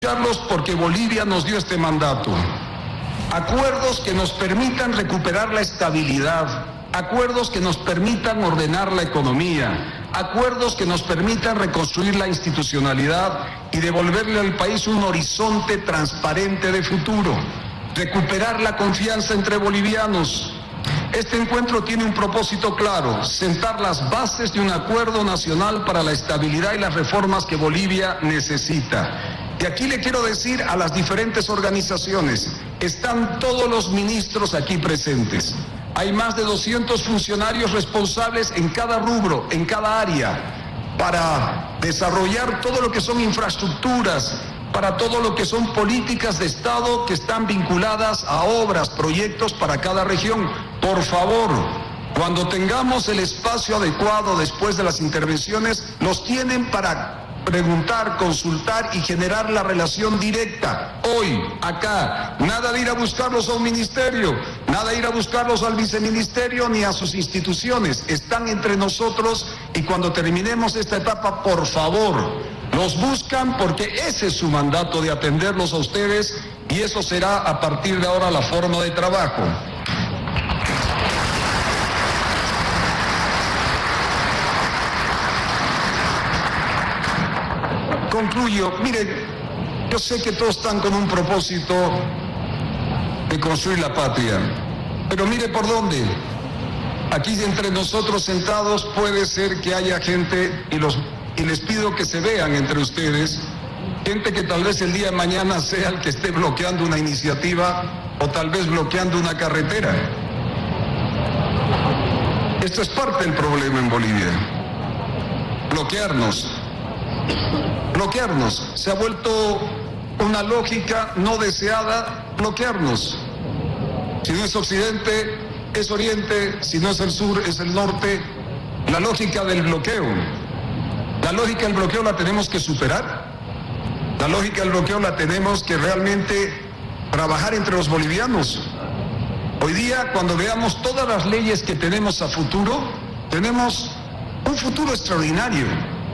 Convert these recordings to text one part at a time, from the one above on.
Carlos, porque Bolivia nos dio este mandato. Acuerdos que nos permitan recuperar la estabilidad, acuerdos que nos permitan ordenar la economía, acuerdos que nos permitan reconstruir la institucionalidad y devolverle al país un horizonte transparente de futuro, recuperar la confianza entre bolivianos. Este encuentro tiene un propósito claro: sentar las bases de un acuerdo nacional para la estabilidad y las reformas que Bolivia necesita. Y aquí le quiero decir a las diferentes organizaciones, están todos los ministros aquí presentes. Hay más de 200 funcionarios responsables en cada rubro, en cada área, para desarrollar todo lo que son infraestructuras, para todo lo que son políticas de Estado que están vinculadas a obras, proyectos para cada región. Por favor, cuando tengamos el espacio adecuado después de las intervenciones, los tienen para preguntar, consultar y generar la relación directa. Hoy, acá, nada de ir a buscarlos a un ministerio, nada de ir a buscarlos al viceministerio ni a sus instituciones. Están entre nosotros y cuando terminemos esta etapa, por favor, los buscan porque ese es su mandato, de atenderlos a ustedes, y eso será a partir de ahora la forma de trabajo. Concluyo. Miren, yo sé que todos están con un propósito de construir la patria, pero mire por dónde. Aquí entre nosotros sentados puede ser que haya gente, y les pido que se vean entre ustedes, gente que tal vez el día de mañana sea el que esté bloqueando una iniciativa o tal vez bloqueando una carretera. Esto es parte del problema en Bolivia. Bloquearnos. Se ha vuelto una lógica no deseada, bloquearnos. Si no es occidente, es oriente; si no es el sur, es el norte. La lógica del bloqueo. La lógica del bloqueo la tenemos que superar. La lógica del bloqueo la tenemos que realmente trabajar entre los bolivianos. Hoy día, cuando veamos todas las leyes que tenemos a futuro, tenemos un futuro extraordinario.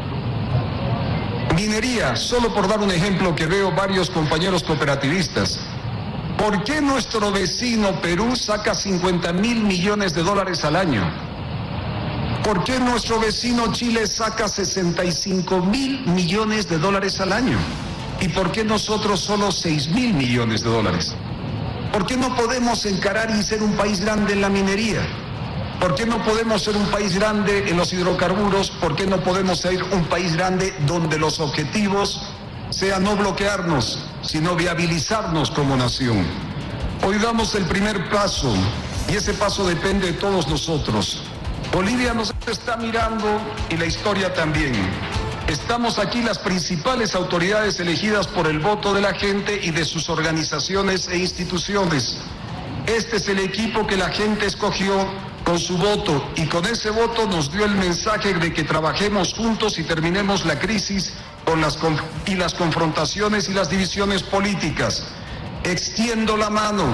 Minería, solo por dar un ejemplo que veo varios compañeros cooperativistas. ¿Por qué nuestro vecino Perú saca 50.000 millones de dólares al año? ¿Por qué nuestro vecino Chile saca 65.000 millones de dólares al año? ¿Y por qué nosotros solo 6.000 millones de dólares? ¿Por qué no podemos encarar y ser un país grande en la minería? ¿Por qué no podemos ser un país grande en los hidrocarburos? ¿Por qué no podemos ser un país grande donde los objetivos sean no bloquearnos, sino viabilizarnos como nación? Hoy damos el primer paso y ese paso depende de todos nosotros. Bolivia nos está mirando y la historia también. Estamos aquí las principales autoridades elegidas por el voto de la gente y de sus organizaciones e instituciones. Este es el equipo que la gente escogió con su voto, y con ese voto nos dio el mensaje de que trabajemos juntos y terminemos la crisis con las confrontaciones y las divisiones políticas. Extiendo la mano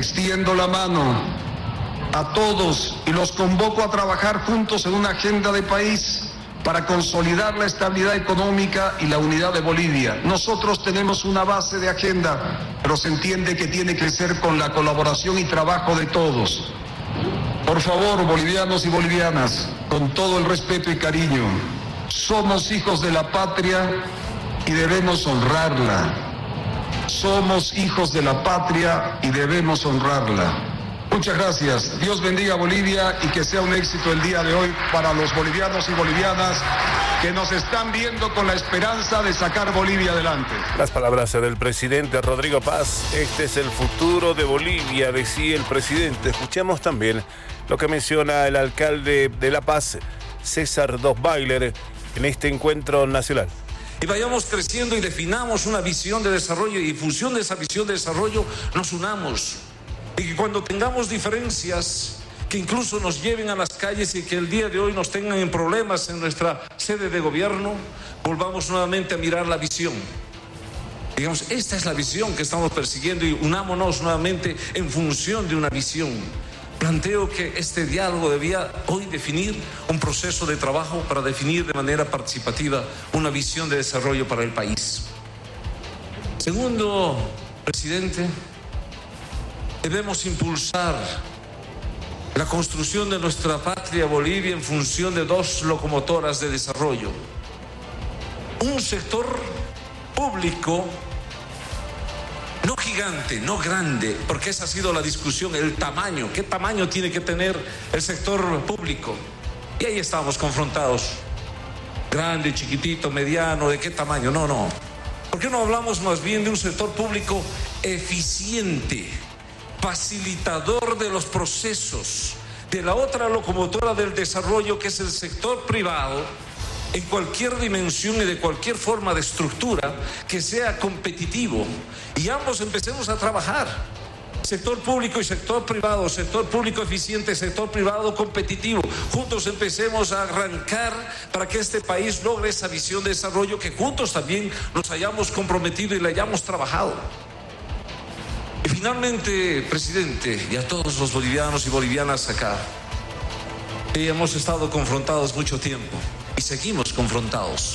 a todos y los convoco a trabajar juntos en una agenda de país para consolidar la estabilidad económica y la unidad de Bolivia. Nosotros tenemos una base de agenda, pero se entiende que tiene que ser con la colaboración y trabajo de todos. Por favor, bolivianos y bolivianas, con todo el respeto y cariño, somos hijos de la patria y debemos honrarla. Somos hijos de la patria y debemos honrarla. Muchas gracias. Dios bendiga a Bolivia y que sea un éxito el día de hoy para los bolivianos y bolivianas que nos están viendo con la esperanza de sacar Bolivia adelante. Las palabras del presidente Rodrigo Paz. Este es el futuro de Bolivia, decía el presidente. Escuchemos también lo que menciona el alcalde de La Paz, César Dosweiler, en este encuentro nacional. Y vayamos creciendo y definamos una visión de desarrollo, y en función de esa visión de desarrollo nos unamos. Y que cuando tengamos diferencias que incluso nos lleven a las calles y que el día de hoy nos tengan en problemas en nuestra sede de gobierno, volvamos nuevamente a mirar la visión. Digamos, esta es la visión que estamos persiguiendo y unámonos nuevamente en función de una visión. Planteo que este diálogo debía hoy definir un proceso de trabajo para definir de manera participativa una visión de desarrollo para el país. Segundo, presidente, debemos impulsar la construcción de nuestra patria Bolivia en función de dos locomotoras de desarrollo. Un sector público, no gigante, no grande, porque esa ha sido la discusión, el tamaño, qué tamaño tiene que tener el sector público. Y ahí estamos confrontados, grande, chiquitito, mediano, ¿de qué tamaño? No. ¿Por qué no hablamos más bien de un sector público eficiente, facilitador de los procesos, de la otra locomotora del desarrollo que es el sector privado, en cualquier dimensión y de cualquier forma de estructura que sea competitivo, y ambos empecemos a trabajar, sector público y sector público eficiente, sector privado competitivo, juntos empecemos a arrancar para que este país logre esa visión de desarrollo que juntos también nos hayamos comprometido y la hayamos trabajado. Y finalmente, presidente, y a todos los bolivianos y bolivianas acá, hemos estado confrontados mucho tiempo y seguimos confrontados.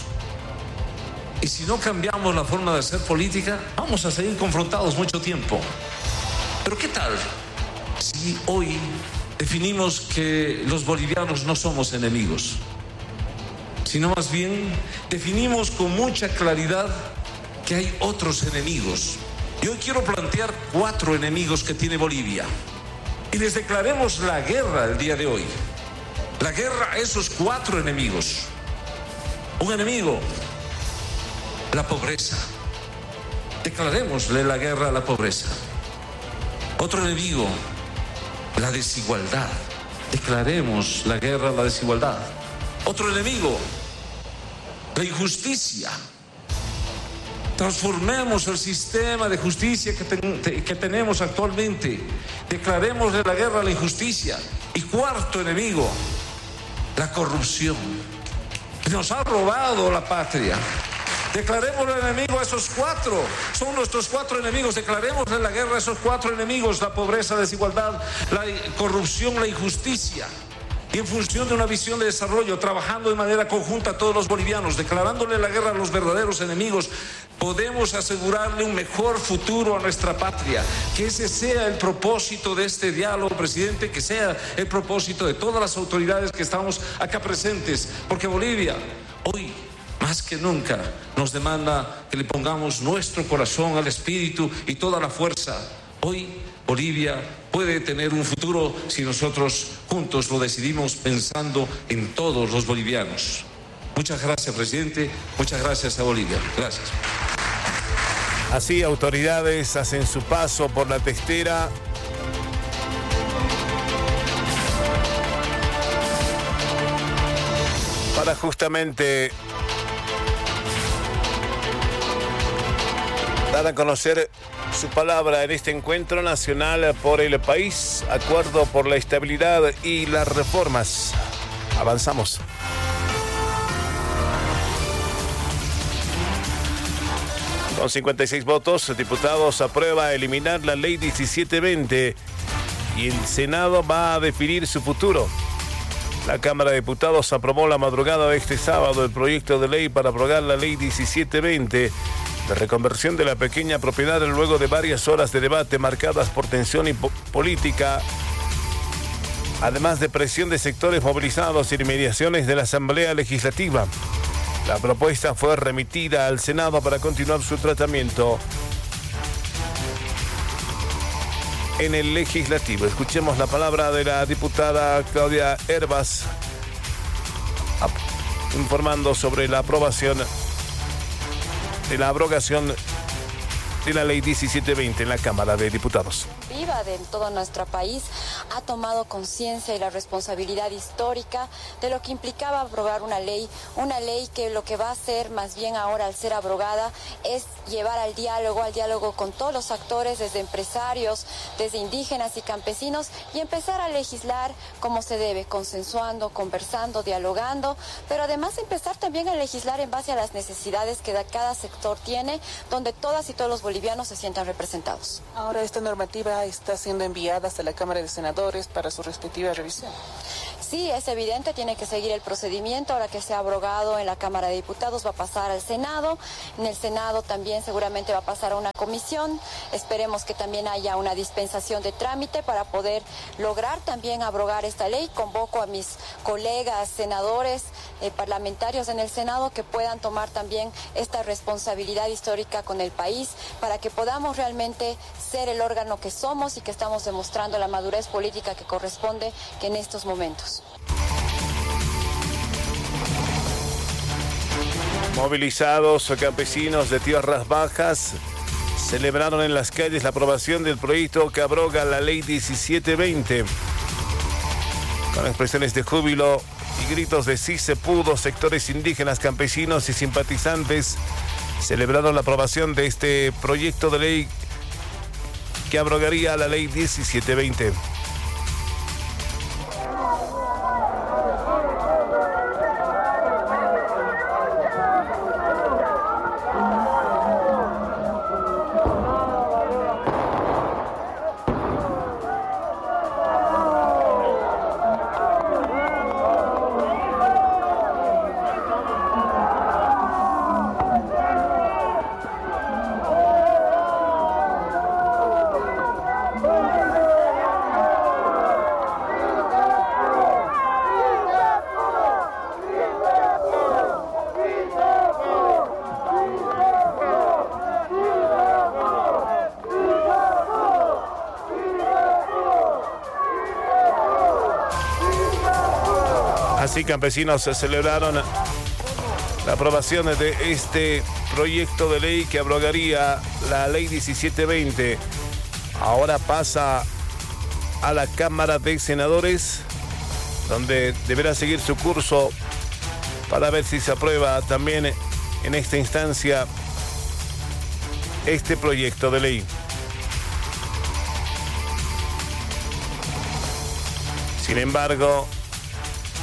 Y si no cambiamos la forma de hacer política, vamos a seguir confrontados mucho tiempo. Pero ¿qué tal si hoy definimos que los bolivianos no somos enemigos, sino más bien definimos con mucha claridad que hay otros enemigos? Y hoy quiero plantear 4 enemigos que tiene Bolivia. Y les declaremos la guerra el día de hoy. La guerra a esos 4 enemigos. Un enemigo, la pobreza. Declarémosle la guerra a la pobreza. Otro enemigo, la desigualdad. Declaremos la guerra a la desigualdad. Otro enemigo, la injusticia. Transformemos el sistema de justicia que tenemos actualmente. Declarémosle la guerra a la injusticia. Y cuarto enemigo, la corrupción, que nos ha robado la patria. Declarémosle enemigo a esos 4. Son nuestros 4 enemigos. Declarémosle la guerra a esos 4 enemigos: la pobreza, la desigualdad, la corrupción, la injusticia. Y en función de una visión de desarrollo, trabajando de manera conjunta todos los bolivianos, declarándole la guerra a los verdaderos enemigos, podemos asegurarle un mejor futuro a nuestra patria. Que ese sea el propósito de este diálogo, presidente, que sea el propósito de todas las autoridades que estamos acá presentes, porque Bolivia hoy más que nunca nos demanda que le pongamos nuestro corazón al espíritu y toda la fuerza. Hoy Bolivia puede tener un futuro si nosotros juntos lo decidimos pensando en todos los bolivianos. Muchas gracias, presidente. Muchas gracias a Bolivia. Gracias. Así, autoridades hacen su paso por la testera. Para justamente dar a conocer su palabra en este encuentro nacional por el país, acuerdo por la estabilidad y las reformas. Avanzamos. Con 56 votos, diputados aprueba eliminar la ley 1720 y el Senado va a definir su futuro. La Cámara de Diputados aprobó la madrugada de este sábado el proyecto de ley para abrogar la ley 1720 de reconversión de la pequeña propiedad luego de varias horas de debate marcadas por tensión y política, además de presión de sectores movilizados y inmediaciones de la Asamblea Legislativa. La propuesta fue remitida al Senado para continuar su tratamiento en el Legislativo. Escuchemos la palabra de la diputada Claudia Hervas informando sobre la aprobación de la abrogación de la ley 1720 en la Cámara de Diputados. Viva de todo nuestro país ha tomado conciencia y la responsabilidad histórica de lo que implicaba aprobar una ley que lo que va a hacer más bien ahora al ser abrogada es llevar al diálogo con todos los actores, desde empresarios, desde indígenas y campesinos, y empezar a legislar como se debe, consensuando, conversando, dialogando, pero además empezar también a legislar en base a las necesidades que cada sector tiene, donde todas y todos los bolivianos se sientan representados. Ahora esta normativa está siendo enviada hasta la Cámara de Senadores para su respectiva revisión. Sí, es evidente, tiene que seguir el procedimiento. Ahora que se ha abrogado en la Cámara de Diputados, va a pasar al Senado. En el Senado también seguramente va a pasar a una comisión. Esperemos que también haya una dispensación de trámite para poder lograr también abrogar esta ley. Convoco a mis colegas senadores, parlamentarios en el Senado, que puedan tomar también esta responsabilidad histórica con el país para que podamos realmente ser el órgano que somos y que estamos demostrando la madurez política que corresponde que en estos momentos. Movilizados campesinos de Tierras Bajas celebraron en las calles la aprobación del proyecto que abroga la ley 1720. Con expresiones de júbilo y gritos de sí se pudo, sectores indígenas, campesinos y simpatizantes celebraron la aprobación de este proyecto de ley que abrogaría la ley 1720. Así, campesinos celebraron la aprobación de este proyecto de ley que abrogaría la ley 1720. Ahora pasa a la Cámara de Senadores, donde deberá seguir su curso para ver si se aprueba también en esta instancia este proyecto de ley. Sin embargo,